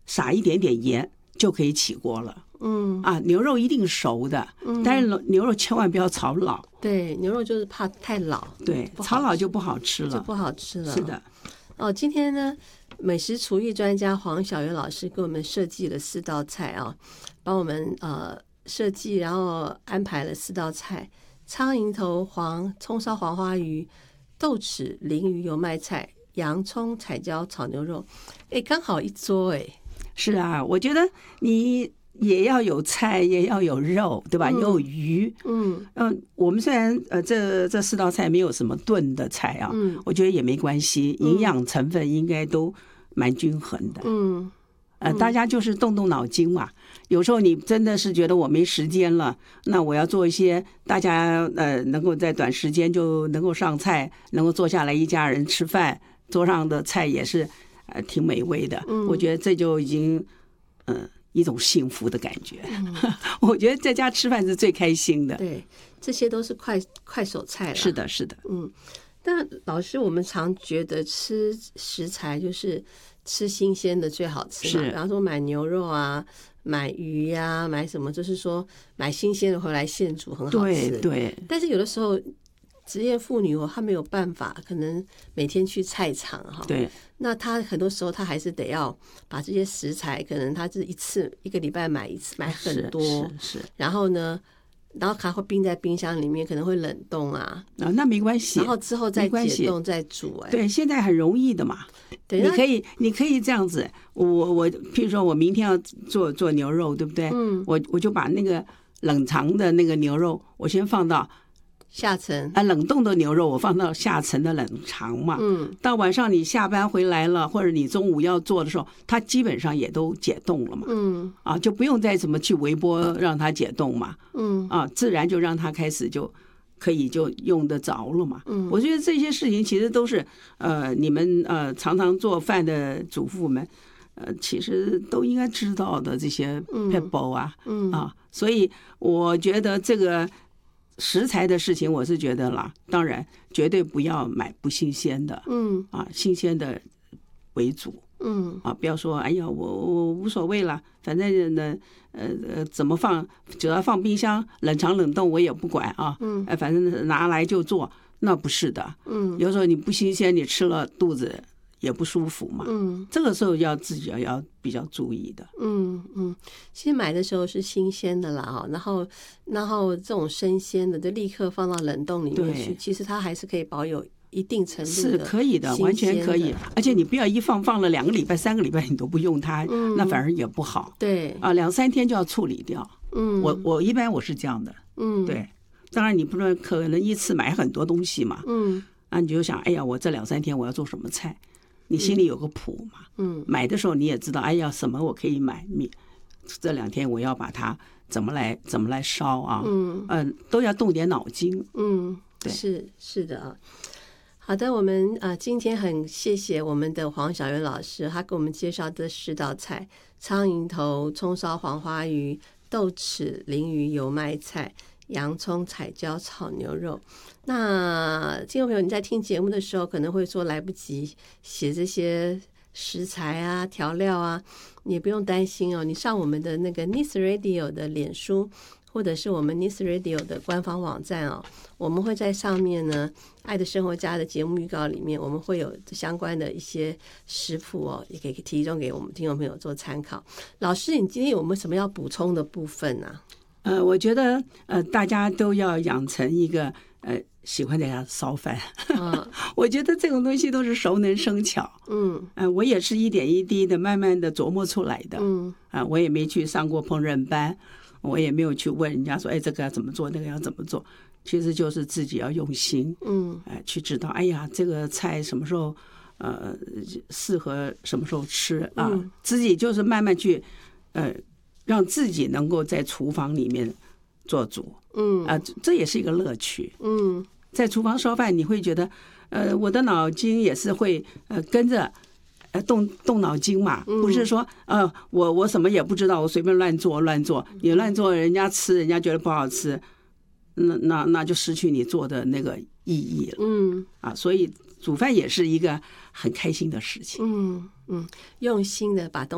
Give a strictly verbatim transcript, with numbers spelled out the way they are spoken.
撒一点点盐就可以起锅了。嗯啊，牛肉一定熟的，嗯、但是牛肉千万不要炒老。 对，牛肉就是怕太老， 对，炒老就不好吃了， 就不好吃了。 是的。 哦，今天呢，美食厨艺专家黄晓媛老师给我们设计了四道菜啊，帮我们呃设计，然后安排了四道菜：苍蝇头黄葱烧黄花鱼、豆豉鲮鱼油麦菜、洋葱彩椒炒牛肉。哎，刚好一桌哎。 是啊，我觉得你也要有菜，也要有肉，对吧？嗯、也有鱼。嗯嗯、呃，我们虽然呃这这四道菜没有什么炖的菜啊，嗯，我觉得也没关系，营养成分应该都蛮均衡的。嗯，呃，大家就是动动脑筋嘛。有时候你真的是觉得我没时间了，那我要做一些大家呃能够在短时间就能够上菜，能够坐下来一家人吃饭，桌上的菜也是呃挺美味的。嗯，我觉得这就已经嗯。呃一种幸福的感觉，嗯、我觉得在家吃饭是最开心的。 对，这些都是快快手菜了。 是的，是的， 嗯。但老师，我们常觉得吃食材就是吃新鲜的最好吃嘛。比方说买牛肉啊，买鱼呀、啊，买什么，就是说买新鲜的回来现煮很好吃。 对对。 但是有的时候，职业妇女哦，她没有办法，可能每天去菜场哈。 对。 那她很多时候，她还是得要把这些食材，可能她是一次一个礼拜买一次，买很多。 是。是是然后呢，然后它会冰在冰箱里面，可能会冷冻啊。 啊，那没关系。 然后之后再解冻再煮、欸。 对，现在很容易的嘛。 对， 你可以，你可以这样子。我我，譬如说我明天要做做牛肉，对不对？嗯。我我就把那个冷藏的那个牛肉，我先放到。 下层啊，冷冻的牛肉我放到下层的冷藏嘛，嗯，到晚上你下班回来了，或者你中午要做的时候，它基本上也都解冻了嘛，嗯，啊，就不用再怎么去微波让它解冻嘛，嗯，啊，自然就让它开始就可以就用得着了嘛，嗯，我觉得这些事情其实都是呃，你们呃常常做饭的主妇们。呃，其实都应该知道的这些 people 啊，嗯啊，所以我觉得这个。食材的事情我是觉得啦，当然绝对不要买不新鲜的，嗯啊，新鲜的为主，嗯啊，不要说哎呀我我无所谓了，反正呢呃呃怎么放，只要放冰箱冷藏冷冻我也不管啊，嗯，哎反正拿来就做，那不是的，嗯，有时候你不新鲜，你吃了肚子。也不舒服嘛，嗯，这个时候要自己要要比较注意的， 嗯嗯，其实买的时候是新鲜的啦哈，然后然后这种生鲜的就立刻放到冷冻里面去，其实它还是可以保有一定程度的是可以的，完全可以，而且你不要一放放了两个礼拜、三个礼拜你都不用它，嗯、那反而也不好， 对啊，两三天就要处理掉，嗯，我我一般我是这样的，嗯，对，当然你不能可能一次买很多东西嘛，嗯，啊你就想哎呀我这两三天我要做什么菜。你心里有个谱嘛？嗯，买的时候你也知道，哎呀，什么我可以买？这两天我要把它怎么来怎么来烧啊？嗯嗯、呃，都要动点脑筋。 嗯，对，是是的啊。好的，我们啊、呃，今天很谢谢我们的黄晓媛老师，他给我们介绍这十道菜：苍蝇头、葱烧黄花鱼、豆豉鲮鱼油麦菜、洋葱彩椒炒牛肉。那听众朋友，你在听节目的时候可能会说来不及写这些食材啊、调料啊，你也不用担心哦。你上我们的那个 Nice Radio 的脸书，或者是我们 Nice Radio 的官方网站哦，我们会在上面呢，爱的生活家的节目预告里面，我们会有相关的一些食谱哦，也可以提供给我们听众朋友做参考。老师，你今天有没有什么要补充的部分啊？ 呃，我觉得呃，大家都要养成一个呃。喜欢在家烧饭，嗯、我觉得这种东西都是熟能生巧。嗯，呃，我也是一点一滴的，慢慢的琢磨出来的。嗯，啊、呃，我也没去上过烹饪班，我也没有去问人家说，哎，这个要怎么做，那个要怎么做。其实就是自己要用心，嗯，哎、呃，去知道，哎呀，这个菜什么时候呃适合什么时候吃啊，嗯、自己就是慢慢去，呃，让自己能够在厨房里面做主。嗯啊，这也是一个乐趣。嗯，在厨房烧饭，你会觉得，呃，我的脑筋也是会呃跟着呃动动脑筋嘛，不是说呃我我什么也不知道，我随便乱做乱做，你乱做人家吃，人家觉得不好吃，那那那就失去你做的那个意义了。嗯啊，所以煮饭也是一个很开心的事情。 嗯嗯，用心的把东